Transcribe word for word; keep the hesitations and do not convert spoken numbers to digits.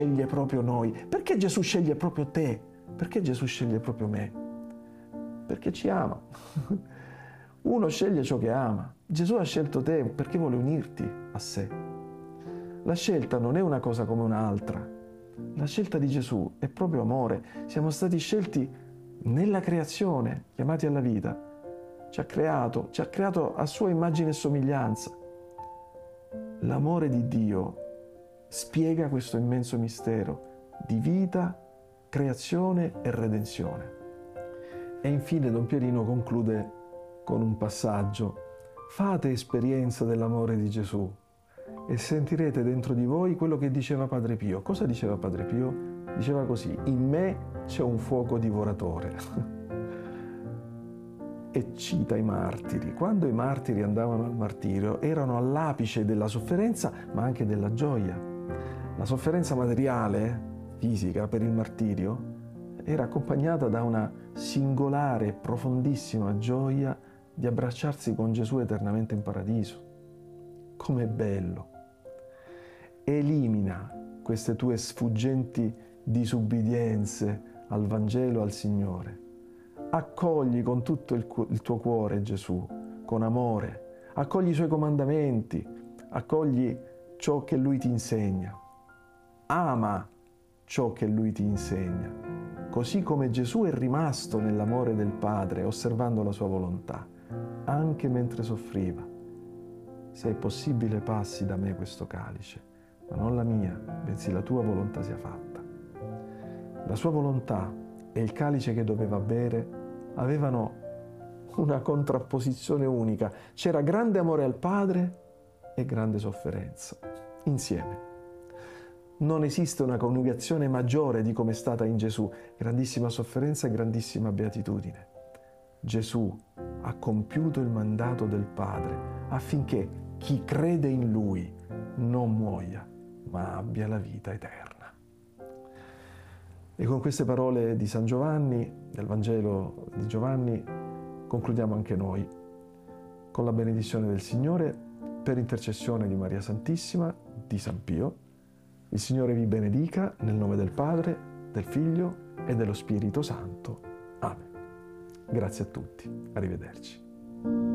sceglie proprio noi? Perché Gesù sceglie proprio te? Perché Gesù sceglie proprio me? Perché ci ama. Uno sceglie ciò che ama. Gesù ha scelto te perché vuole unirti a sé. La scelta non è una cosa come un'altra. La scelta di Gesù è proprio amore. Siamo stati scelti nella creazione, chiamati alla vita. Ci ha creato, ci ha creato a sua immagine e somiglianza. L'amore di Dio spiega questo immenso mistero di vita, creazione e redenzione. E infine Don Pierino conclude con un passaggio: fate esperienza dell'amore di Gesù e sentirete dentro di voi quello che diceva Padre Pio. Cosa diceva Padre Pio? Diceva così: in me c'è un fuoco divoratore. E cita i martiri. Quando i martiri andavano al martirio erano all'apice della sofferenza ma anche della gioia. La sofferenza materiale, fisica, per il martirio era accompagnata da una singolare e profondissima gioia di abbracciarsi con Gesù eternamente in paradiso. Com'è bello! Elimina queste tue sfuggenti disubbidienze al Vangelo, al Signore. Accogli con tutto il, il tuo cuore Gesù, con amore. Accogli i Suoi comandamenti, accogli ciò che Lui ti insegna. Ama ciò che Lui ti insegna, così come Gesù è rimasto nell'amore del Padre, osservando la Sua volontà, anche mentre soffriva. Se è possibile, passi da me questo calice, ma non la mia, bensì la tua volontà sia fatta. La Sua volontà e il calice che doveva bere avevano una contrapposizione unica. C'era grande amore al Padre e grande sofferenza, insieme. Non esiste una coniugazione maggiore di come è stata in Gesù, grandissima sofferenza e grandissima beatitudine. Gesù ha compiuto il mandato del Padre affinché chi crede in Lui non muoia, ma abbia la vita eterna. E con queste parole di San Giovanni, del Vangelo di Giovanni, concludiamo anche noi, con la benedizione del Signore, per intercessione di Maria Santissima, di San Pio. Il Signore vi benedica nel nome del Padre, del Figlio e dello Spirito Santo. Amen. Grazie a tutti. Arrivederci.